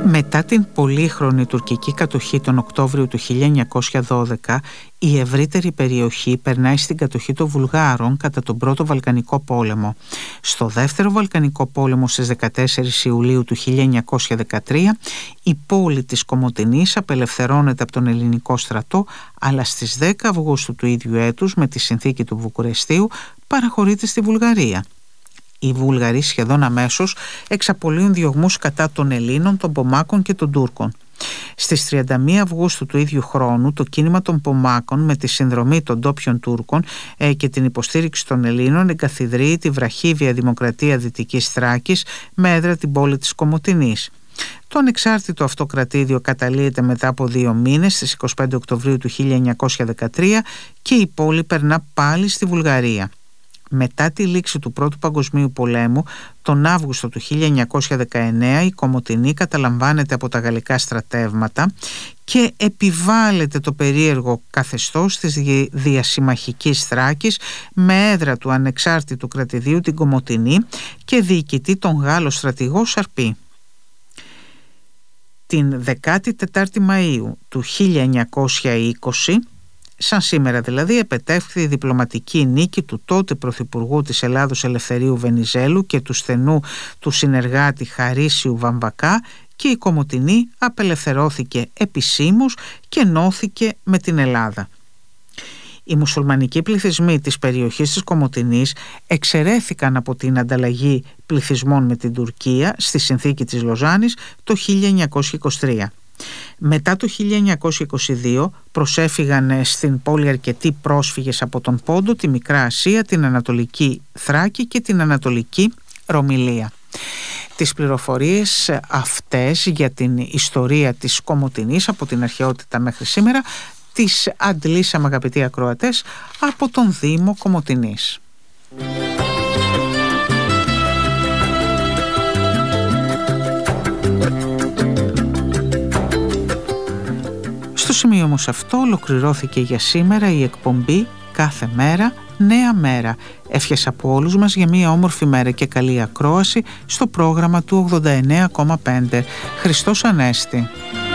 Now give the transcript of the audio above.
Μετά την πολύχρονη τουρκική κατοχή τον Οκτώβριο του 1912, η ευρύτερη περιοχή περνάει στην κατοχή των Βουλγάρων κατά τον Πρώτο Βαλκανικό Πόλεμο. Στο Δεύτερο Βαλκανικό Πόλεμο στις 14 Ιουλίου του 1913, η πόλη της Κομοτηνής απελευθερώνεται από τον ελληνικό στρατό, αλλά στις 10 Αυγούστου του ίδιου έτους, με τη συνθήκη του Βουκουρεστίου, παραχωρείται στη Βουλγαρία. Οι Βούλγαροι σχεδόν αμέσως εξαπολύουν διωγμούς κατά των Ελλήνων, των Πομάκων και των Τούρκων. Στις 31 Αυγούστου του ίδιου χρόνου, το κίνημα των Πομάκων, με τη συνδρομή των ντόπιων Τούρκων και την υποστήριξη των Ελλήνων, εγκαθιδρύει τη βραχίβια Δημοκρατία Δυτικής Θράκης με έδρα την πόλη της Κομοτηνής. Το ανεξάρτητο αυτό κρατήδιο καταλύεται μετά από 2 μήνες, στις 25 Οκτωβρίου του 1913, και η πόλη περνά πάλι στη Βουλγαρία. Μετά τη λήξη του Πρώτου Παγκοσμίου Πολέμου, τον Αύγουστο του 1919, η Κομοτηνή καταλαμβάνεται από τα γαλλικά στρατεύματα και επιβάλλεται το περίεργο καθεστώς της διασημαχικής Θράκης με έδρα του ανεξάρτητου κρατηδίου την Κομοτηνή και διοικητή τον Γάλλο στρατηγό Σαρπή. Την 14η Μαΐου του 1920, σαν σήμερα δηλαδή, επετεύχθη η διπλωματική νίκη του τότε Πρωθυπουργού της Ελλάδος Ελευθερίου Βενιζέλου και του στενού του συνεργάτη Χαρίσιου Βαμβακά, και η Κομοτηνή απελευθερώθηκε επισήμως και ενώθηκε με την Ελλάδα. Οι μουσουλμανικοί πληθυσμοί της περιοχής της Κομοτηνής εξαιρέθηκαν από την ανταλλαγή πληθυσμών με την Τουρκία στη συνθήκη της Λοζάνης το 1923. Μετά το 1922 προσέφυγαν στην πόλη αρκετοί πρόσφυγες από τον Πόντο, τη Μικρά Ασία, την Ανατολική Θράκη και την Ανατολική Ρωμυλία. Τις πληροφορίες αυτές για την ιστορία της Κομοτηνής από την αρχαιότητα μέχρι σήμερα τις αντλήσαμε, αγαπητοί ακροατές, από τον Δήμο Κομοτηνής. Στο σημείο όμως αυτό ολοκληρώθηκε για σήμερα η εκπομπή «Κάθε μέρα, νέα μέρα». Εύχες από όλους μας για μια όμορφη μέρα και καλή ακρόαση στο πρόγραμμα του 89,5. Χριστός Ανέστη.